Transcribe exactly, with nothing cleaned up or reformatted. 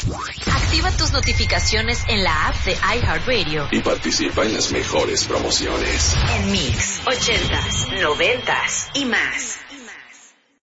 Activa tus notificaciones en la app de iHeartRadio y participa en las mejores promociones. En Mix, ochentas, noventas y más.